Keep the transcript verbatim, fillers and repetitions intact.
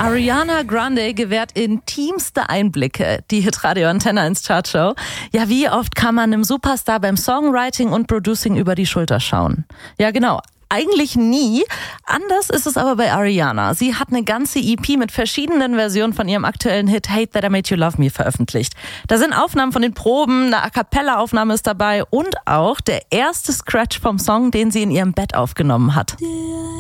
Ariana Grande gewährt intimste Einblicke, die Hitradio Antenne eins Chartshow. Ja, wie oft kann man einem Superstar beim Songwriting und Producing über die Schulter schauen? Ja, genau. Eigentlich nie. Anders ist es aber bei Ariana. Sie hat eine ganze E P mit verschiedenen Versionen von ihrem aktuellen Hit Hate That I Made You Love Me veröffentlicht. Da sind Aufnahmen von den Proben, eine A-Cappella-Aufnahme ist dabei und auch der erste Scratch vom Song, den sie in ihrem Bett aufgenommen hat.